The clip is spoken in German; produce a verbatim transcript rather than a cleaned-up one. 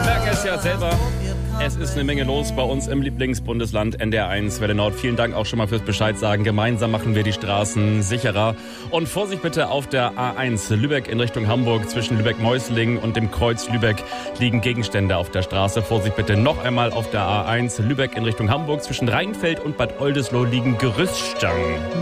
merken es ja selber. Es ist eine Menge los bei uns im Lieblingsbundesland N D R eins Welle Nord. Vielen Dank auch schon mal fürs Bescheid sagen. Gemeinsam machen wir die Straßen sicherer. Und Vorsicht bitte auf der A eins Lübeck in Richtung Hamburg. Zwischen Lübeck-Meusling und dem Kreuz Lübeck liegen Gegenstände auf der Straße. Vorsicht bitte noch einmal auf der A eins Lübeck in Richtung Hamburg. Zwischen Rheinfeld und Bad Oldesloe liegen Gerüststangen.